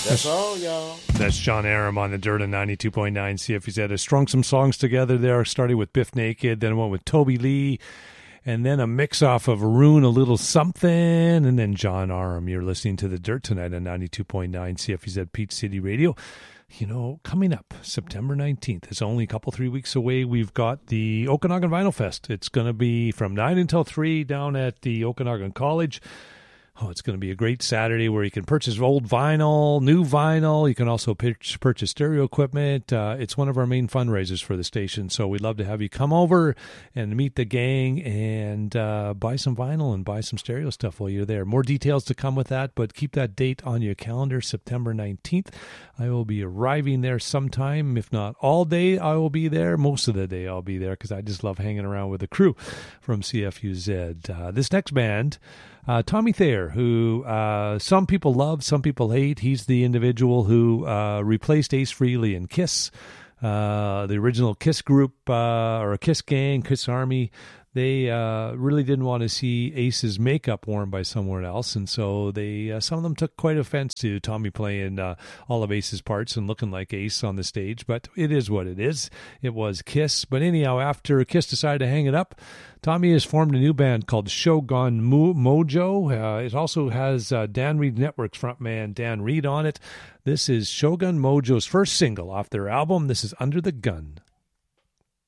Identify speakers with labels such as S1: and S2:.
S1: That's all, y'all.
S2: That's John Aram on the Dirt on 92.9 CFZ. I strung some songs together there, starting with Biff Naked, then I went with Toby Lee, and then a mix off of Arun, A Little Something, and then John Aram. You're listening to the Dirt tonight on 92.9 CFZ Peach City Radio. You know, coming up September 19th, it's only a couple, 3 weeks away. We've got the Okanagan Vinyl Fest. It's going to be from 9 until 3 down at the Okanagan College. Oh, it's going to be a great Saturday where you can purchase old vinyl, new vinyl. You can also purchase stereo equipment. It's one of our main fundraisers for the station, so we'd love to have you come over and meet the gang and buy some vinyl and buy some stereo stuff while you're there. More details to come with that, but keep that date on your calendar, September 19th. I will be arriving there sometime. If not all day, I will be there. Most of the day I'll be there because I just love hanging around with the crew from CFUZ. This next band... Tommy Thayer, who some people love, some people hate. He's the individual who replaced Ace Frehley in Kiss, the original Kiss group, or a Kiss gang, Kiss Army. They really didn't want to see Ace's makeup worn by someone else, and so they some of them took quite offense to Tommy playing all of Ace's parts and looking like Ace on the stage, but it is what it is. It was Kiss. But anyhow, after Kiss decided to hang it up, Tommy has formed a new band called Shogun Mojo. It also has Dan Reed Network's frontman Dan Reed on it. This is Shogun Mojo's first single off their album. This is Under the Gun.